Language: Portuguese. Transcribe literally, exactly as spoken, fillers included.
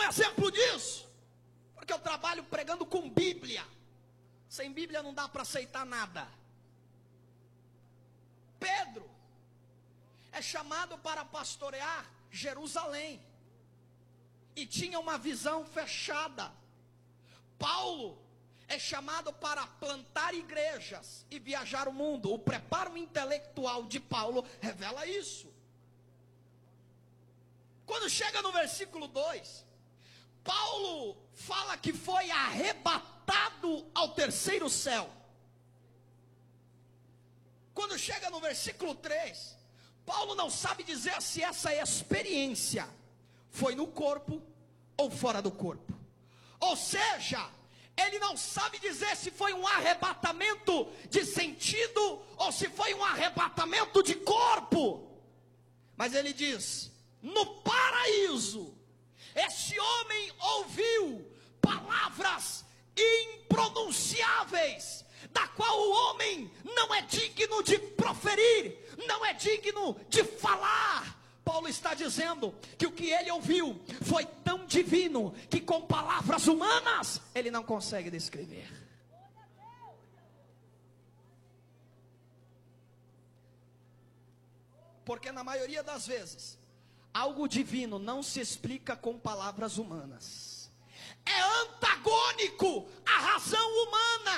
exemplo disso, porque eu trabalho pregando com Bíblia. Sem Bíblia não dá para aceitar nada. Pedro é chamado para pastorear Jerusalém, e tinha uma visão fechada. Paulo é chamado para plantar igrejas e viajar o mundo. O preparo intelectual de Paulo revela isso. Quando chega no versículo dois, Paulo fala que foi arrebatado ao terceiro céu. Quando chega no versículo três, Paulo não sabe dizer se essa experiência foi no corpo ou fora do corpo. Ou seja, ele não sabe dizer se foi um arrebatamento de sentido ou se foi um arrebatamento de corpo. Mas ele diz: no paraíso, esse homem ouviu palavras impronunciáveis, da qual o homem não é digno de proferir, não é digno de falar. Paulo está dizendo que o que ele ouviu foi tão divino, que com palavras humanas, ele não consegue descrever. Porque na maioria das vezes, algo divino não se explica com palavras humanas. É antagônico à razão humana.